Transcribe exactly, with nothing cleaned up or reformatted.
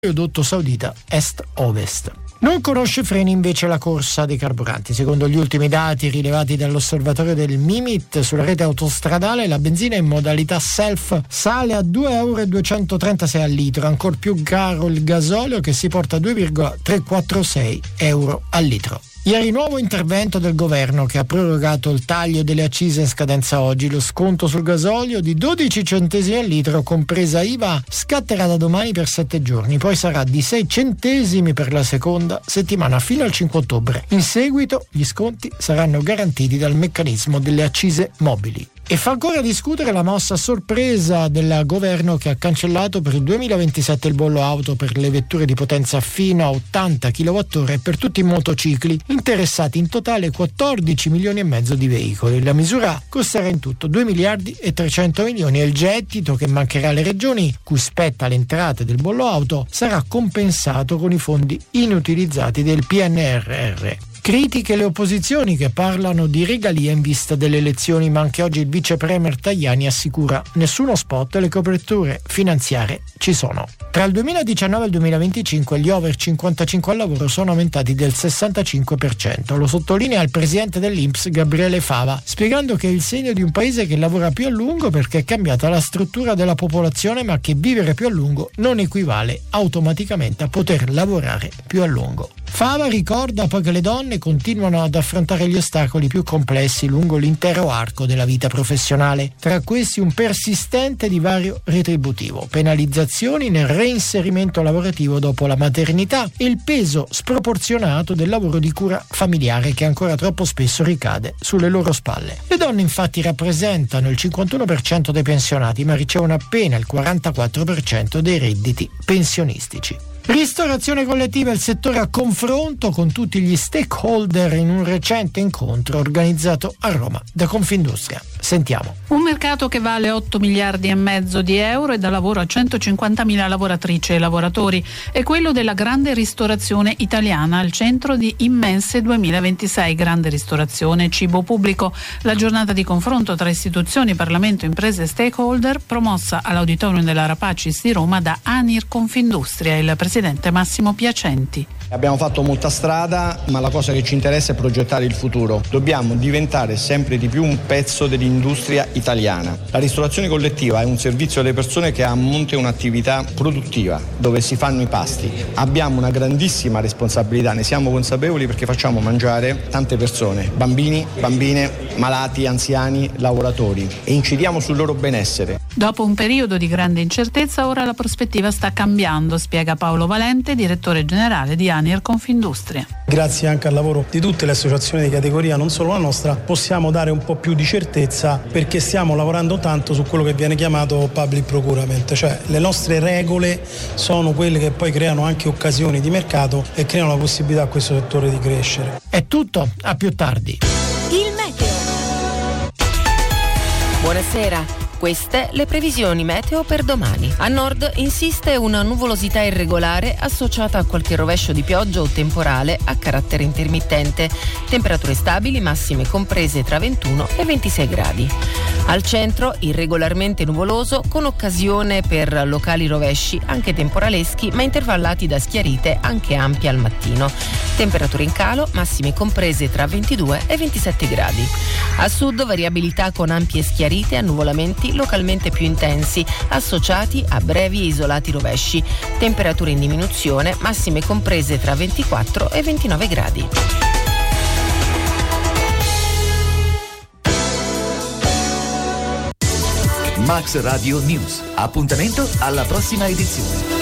oleodotto saudita est-ovest. Non conosce freni invece la corsa dei carburanti. Secondo gli ultimi dati rilevati dall'osservatorio del Mimit sulla rete autostradale, la benzina in modalità self sale a due virgola duecentotrentasei al litro, ancor più caro il gasolio che si porta a due virgola trecentoquarantasei euro al litro. Ieri nuovo intervento del governo che ha prorogato il taglio delle accise in scadenza oggi. Lo sconto sul gasolio di dodici centesimi al litro, compresa I V A, scatterà da domani per sette giorni, poi sarà di sei centesimi per la seconda settimana fino al cinque ottobre. In seguito gli sconti saranno garantiti dal meccanismo delle accise mobili. E fa ancora discutere la mossa sorpresa del governo che ha cancellato per il duemilaventisette il bollo auto per le vetture di potenza fino a ottanta chilowattora per tutti i motocicli, interessati in totale quattordici milioni e mezzo di veicoli. La misura costerà in tutto due miliardi e trecento milioni e il gettito che mancherà alle regioni, cui spetta l'entrata del bollo auto, sarà compensato con i fondi inutilizzati del P N R R. Critiche le opposizioni che parlano di regalia in vista delle elezioni, ma anche oggi il vice premier Tajani assicura nessuno spot, le coperture finanziarie ci sono. Tra il duemiladiciannove e il duemilaventicinque gli over cinquantacinque al lavoro sono aumentati del sessantacinque per cento, lo sottolinea il presidente dell'I N P S Gabriele Fava, spiegando che è il segno di un paese che lavora più a lungo perché è cambiata la struttura della popolazione, ma che vivere più a lungo non equivale automaticamente a poter lavorare più a lungo. Fava ricorda poi che le donne continuano ad affrontare gli ostacoli più complessi lungo l'intero arco della vita professionale, tra questi un persistente divario retributivo, penalizzazioni nel reinserimento lavorativo dopo la maternità e il peso sproporzionato del lavoro di cura familiare che ancora troppo spesso ricade sulle loro spalle. Le donne infatti rappresentano il cinquantuno per cento dei pensionati, ma ricevono appena il quarantaquattro per cento dei redditi pensionistici. Ristorazione collettiva è il settore a confronto con tutti gli stakeholder in un recente incontro organizzato a Roma da Confindustria. Sentiamo. Un mercato che vale otto miliardi e mezzo di euro e dà lavoro a centocinquantamila lavoratrici e lavoratori. È quello della grande ristorazione italiana al centro di Immense duemilaventisei, grande ristorazione cibo pubblico. La giornata di confronto tra istituzioni, Parlamento, imprese e stakeholder promossa all'auditorium della Rapacis di Roma da Anir Confindustria, il presidente Massimo Piacenti. Abbiamo fatto molta strada, ma la cosa che ci interessa è progettare il futuro. Dobbiamo diventare sempre di più un pezzo dell'industria italiana. La ristorazione collettiva è un servizio alle persone che ha a monte un'attività produttiva, dove si fanno i pasti. Abbiamo una grandissima responsabilità, ne siamo consapevoli perché facciamo mangiare tante persone, bambini, bambine, malati, anziani, lavoratori, e incidiamo sul loro benessere. Dopo un periodo di grande incertezza, ora la prospettiva sta cambiando, spiega Paolo Valente, direttore generale di Anir Confindustria. Grazie anche al lavoro di tutte le associazioni di categoria, non solo la nostra, possiamo dare un po' più di certezza perché stiamo lavorando tanto su quello che viene chiamato public procurement, cioè le nostre regole sono quelle che poi creano anche occasioni di mercato e creano la possibilità a questo settore di crescere. È tutto, a più tardi. Il meteo. Buonasera. Queste le previsioni meteo per domani. A nord insiste una nuvolosità irregolare associata a qualche rovescio di pioggia o temporale a carattere intermittente. Temperature stabili, massime comprese tra ventuno e ventisei gradi. Al centro irregolarmente nuvoloso con occasione per locali rovesci, anche temporaleschi, ma intervallati da schiarite anche ampie al mattino. Temperature in calo, massime comprese tra ventidue e ventisette gradi. A sud variabilità con ampie schiarite e annuvolamenti localmente più intensi, associati a brevi e isolati rovesci. Temperature in diminuzione, massime comprese tra ventiquattro e ventinove gradi. Max Radio News. Appuntamento alla prossima edizione.